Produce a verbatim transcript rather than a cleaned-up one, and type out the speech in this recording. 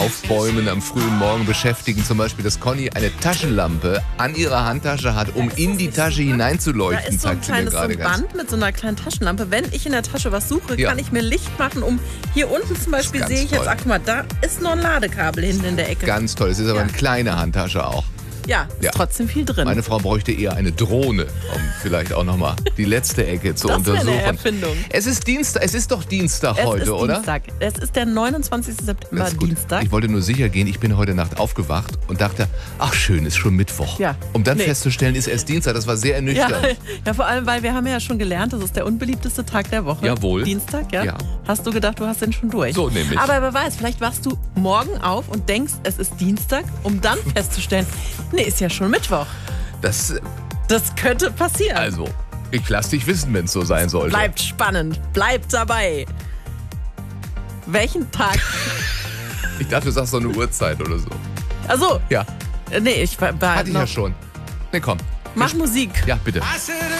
Aufbäumen am frühen Morgen beschäftigen. Zum Beispiel, dass Conny eine Taschenlampe an ihrer Handtasche hat, um in die Tasche hineinzuleuchten. Da ist so ein zeigt sie mir kleines so gerade ein ganz. Band mit so einer kleinen Taschenlampe. Wenn ich in der Tasche was suche, Ja. kann ich mir Licht machen, um hier unten zum Beispiel ganz sehe ich jetzt, toll. ach guck mal, da ist noch ein Ladekabel hinten in der Ecke. Ganz toll. Es ist aber Ja. eine kleine Handtasche auch. Ja, ist Ja. trotzdem viel drin. Meine Frau bräuchte eher eine Drohne, um vielleicht auch nochmal die letzte Ecke zu Das wäre eine untersuchen. Erfindung. Es ist Dienstag, es ist doch Dienstag es heute, ist oder? Dienstag. Es ist der neunundzwanzigste September, Das ist gut. Dienstag. Ich wollte nur sicher gehen, ich bin heute Nacht aufgewacht und dachte, ach schön, ist schon Mittwoch. Ja. Um dann Nee. festzustellen, ist erst Dienstag, das war sehr Ja, ernüchternd. ja, vor allem, weil wir haben ja schon gelernt, das ist der unbeliebteste Tag der Woche. Jawohl. Dienstag, ja? Ja. Hast du gedacht, du hast den schon durch? So nämlich. Aber wer weiß, vielleicht wachst du morgen auf und denkst, es ist Dienstag, um dann festzustellen, nee, ist ja schon Mittwoch. Das, Das könnte passieren. also, ich lass dich wissen, wenn es so sein sollte. Bleibt spannend, bleibt dabei. Welchen Tag? Ich dachte, du sagst so eine Uhrzeit oder so. Also, Ja, nee, ich war hatte ich noch, ja schon. Nee, komm. mach Musik. Ja, bitte. I said